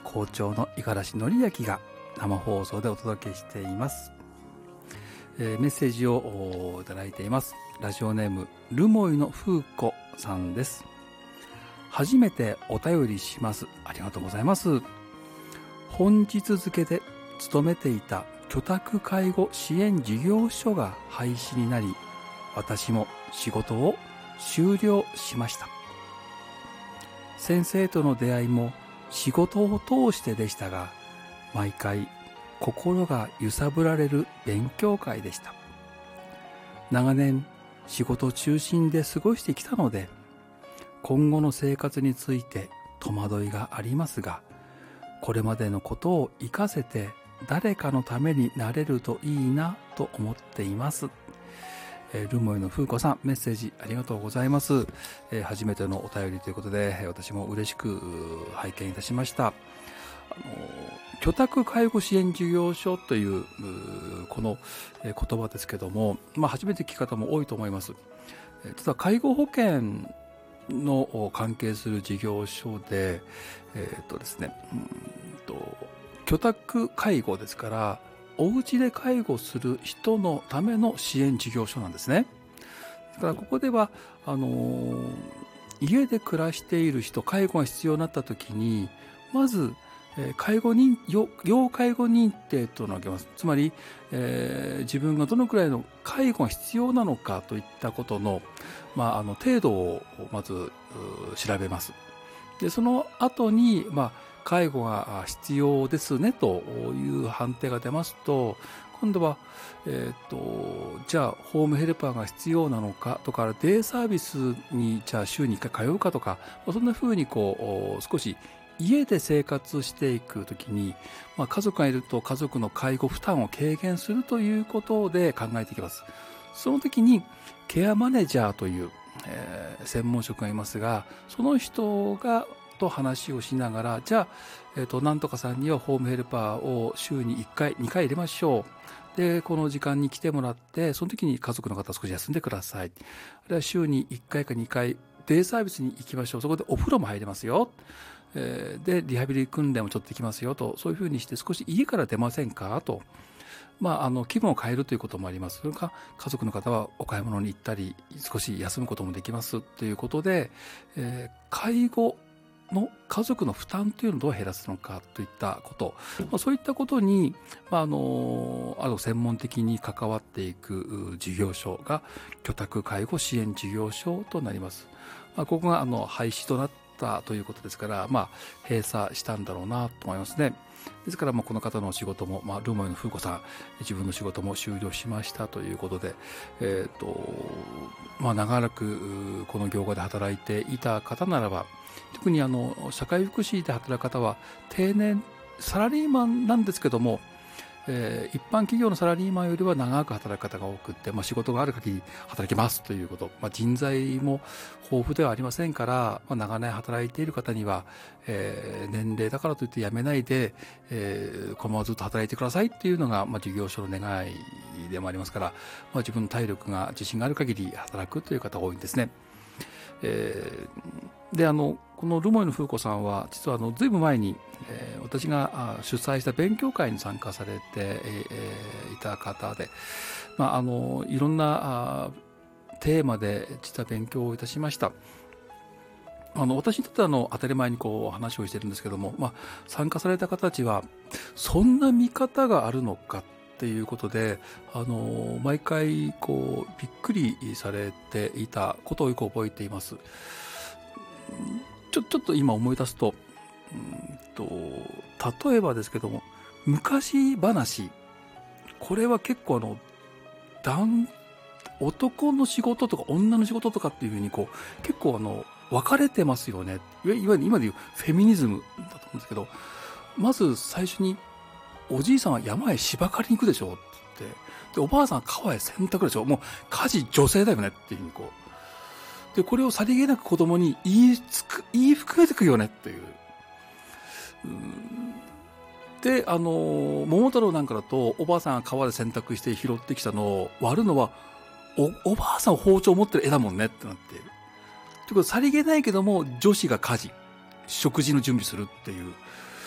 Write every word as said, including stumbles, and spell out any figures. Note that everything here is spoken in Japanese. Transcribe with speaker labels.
Speaker 1: 校長の五十嵐典明が生放送でお届けしています。えー、メッセージをいただいています。ラジオネームルモイのフーコさんです。初めてお便りします。ありがとうございます。本日付で勤めていた居宅介護支援事業所が廃止になり、私も仕事を終了しました。先生との出会いも仕事を通してでしたが、毎回心が揺さぶられる勉強会でした。長年仕事中心で過ごしてきたので、今後の生活について戸惑いがありますが、これまでのことを活かせて誰かのためになれるといいなと思っています。えー、ルモイのフーコさん、メッセージありがとうございます。えー、初めてのお便りということで、私も嬉しく拝見いたしました。あの居宅介護支援事業所というこの言葉ですけども、まあ、初めて聞く方も多いと思います。実は介護保険の関係する事業所で、えー、っとですね、うんと居宅介護ですから、お家で介護する人のための支援事業所なんですね。だからここではあのー、家で暮らしている人、介護が必要になった時に、まず介護認要、要介護認定というのを挙げます。つまり、えー、自分がどのくらいの介護が必要なのかといったことの、まあ、あの程度をまず調べます。で、その後に、まあ、介護が必要ですねという判定が出ますと、今度は、えっと、じゃあ、ホームヘルパーが必要なのかとか、デイサービスに、じゃあ、週にいっかい通うかとか、そんな風にこう、少し家で生活していくときに、まあ、家族がいると家族の介護負担を軽減するということで考えていきます。その時に、ケアマネージャーという、えー、専門職がいますが、その人が、と話をしながら、じゃあ、えっと、なんとかさんにはホームヘルパーを週にいっかい、にかい入れましょう。で、この時間に来てもらって、その時に家族の方少し休んでください。あるいは週にいっかいかにかい、デイサービスに行きましょう。そこでお風呂も入れますよ。えー、で、リハビリ訓練もちょっとできますよと、そういうふうにして少し家から出ませんかと。まあ、あの、気分を変えるということもあります。それから家族の方はお買い物に行ったり、少し休むこともできますということで、えー、介護の家族の負担というのをどう減らすのかといったこと、まあ、そういったことに、まあ、あの、あの専門的に関わっていく事業所が居宅介護支援事業所となります。まあ、ここがあの廃止となったということですから、まあ、閉鎖したんだろうなと思いますね。ですから、まあ、この方の仕事も、まあ、ルモイのフーコさん、自分の仕事も終了しましたということで、えっと、まあ、長らくこの業界で働いていた方ならば、特にあの社会福祉で働く方は定年サラリーマンなんですけども、えー、一般企業のサラリーマンよりは長く働く方が多くって、まあ、仕事がある限り働きますということ、まあ、人材も豊富ではありませんから、まあ、長年働いている方には、えー、年齢だからといって辞めないで、えー、このままずっと働いてくださいっていうのが、まあ、事業所の願いでもありますから、まあ、自分の体力が自信がある限り働くという方が多いんですね。えー、であのこのルモイのフーコさんは実はあのずいぶん前に、えー、私が主催した勉強会に参加されて、えー、いた方で、まあ、あのいろんなテーマで実は勉強をいたしました。あの私にとってはあの当たり前にこう話をしてるんですけども、まあ、参加された方たちはそんな見方があるのかっていうことで、あの毎回こうびっくりされていたことをよく覚えています。ちょちょっと今思い出すと、うんと例えばですけども、昔話、これは結構あの男男の仕事とか女の仕事とかっていうふうにこう結構あの分かれてますよね。いわゆる今でいうフェミニズムだと思うんですけど、まず最初におじいさんは山へ芝刈りに行くでしょって言って、でおばあさんは川へ洗濯でしょ、もう家事女性だよねっていうふうにこう、でこれをさりげなく子供に言いつく言い含めてくよねっていう。うんであの桃太郎なんかだとおばあさんが川で洗濯して拾ってきたのを割るのは お, おばあさん包丁持ってる絵だもんねってなっている。ということでさりげないけども女子が家事食事の準備するっていう、